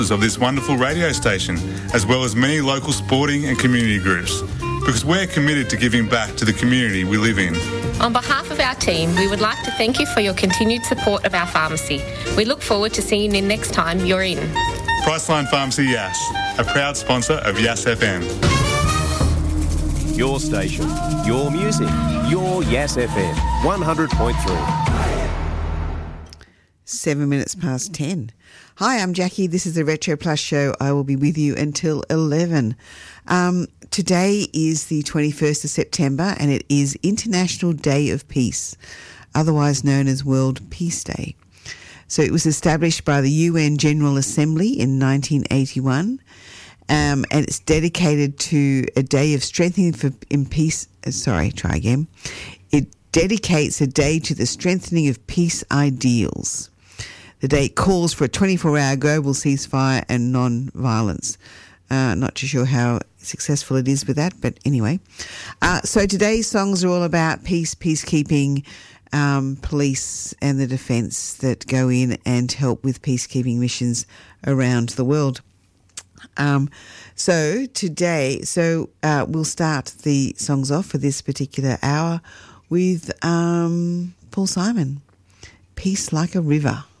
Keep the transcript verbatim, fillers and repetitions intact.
of this wonderful radio station, as well as many local sporting and community groups, because we're committed to giving back to the community we live in. On behalf of our team, we would like to thank you for your continued support of our pharmacy. We look forward to seeing you next time you're in. Priceline Pharmacy Yass, a proud sponsor of Yass F M. Your station, your music, your Yass F M, one hundred point three. Seven minutes past ten. Hi, I'm Jackie. This is the Retro Plus Show. I will be with you until eleven. Um, today is the twenty-first of September and it is International Day of Peace, otherwise known as World Peace Day. So it was established by the U N General Assembly in nineteen eighty-one, um, and it's dedicated to a day of strengthening for in peace. Uh, sorry, try again. It dedicates a day to the strengthening of peace ideals. The day calls for a twenty-four hour global ceasefire and non-violence. Uh, not too sure how successful it is with that, but anyway. Uh, so today's songs are all about peace, peacekeeping, um, police and the defence that go in and help with peacekeeping missions around the world. Um, so today, so uh, we'll start the songs off for this particular hour with um, Paul Simon, Peace Like a River.